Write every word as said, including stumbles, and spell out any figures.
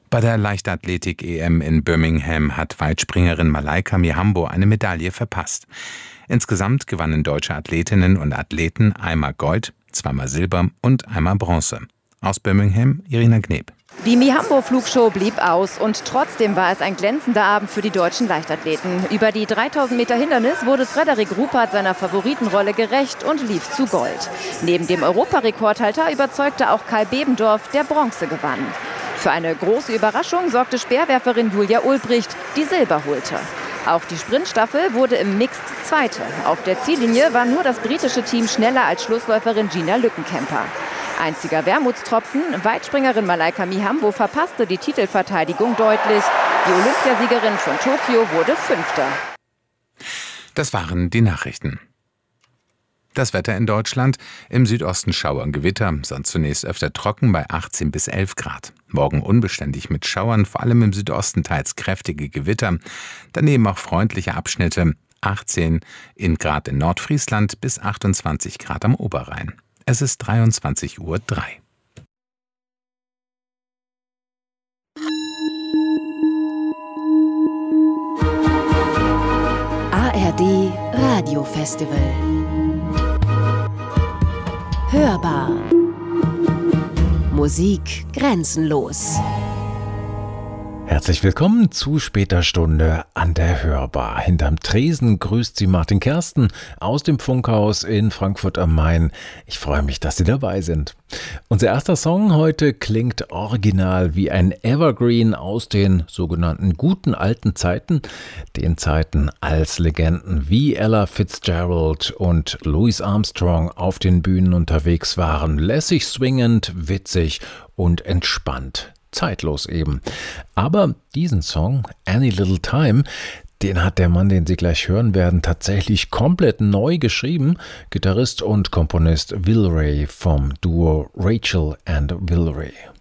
Bei der Leichtathletik-E M in Birmingham hat Weitspringerin Malaika Mihambo eine Medaille verpasst. Insgesamt gewannen deutsche Athletinnen und Athleten einmal Gold, zweimal Silber und einmal Bronze. Aus Birmingham, Irina Gneb. Die Mihambo-Flugshow blieb aus und trotzdem war es ein glänzender Abend für die deutschen Leichtathleten. Über die dreitausend Meter Hindernis wurde Frederik Ruppert seiner Favoritenrolle gerecht und lief zu Gold. Neben dem Europarekordhalter überzeugte auch Kai Bebendorf, der Bronze gewann. Für eine große Überraschung sorgte Speerwerferin Julia Ulbricht, die Silber holte. Auch die Sprintstaffel wurde im Mixed Zweite. Auf der Ziellinie war nur das britische Team schneller als Schlussläuferin Gina Lückenkämper. Einziger Wermutstropfen, Weitspringerin Malaika Mihambo verpasste die Titelverteidigung deutlich. Die Olympiasiegerin von Tokio wurde Fünfte. Das waren die Nachrichten. Das Wetter in Deutschland: im Südosten Schauer und Gewitter, sonst zunächst öfter trocken bei achtzehn bis elf Grad. Morgen unbeständig mit Schauern, vor allem im Südosten teils kräftige Gewitter. Daneben auch freundliche Abschnitte, achtzehn in Grad in Nordfriesland bis achtundzwanzig Grad am Oberrhein. Es ist dreiundzwanzig Uhr drei. A R D Radiofestival. Hörbar. Musik grenzenlos. Herzlich willkommen zu später Stunde an der Hörbar. Hinterm Tresen grüßt Sie Martin Kersten aus dem Funkhaus in Frankfurt am Main. Ich freue mich, dass Sie dabei sind. Unser erster Song heute klingt original wie ein Evergreen aus den sogenannten guten alten Zeiten, den Zeiten, als Legenden wie Ella Fitzgerald und Louis Armstrong auf den Bühnen unterwegs waren. Lässig, swingend, witzig und entspannt. Zeitlos eben. Aber diesen Song, Any Little Time, den hat der Mann, den Sie gleich hören werden, tatsächlich komplett neu geschrieben. Gitarrist und Komponist Will Ray vom Duo Rachel and Will Ray.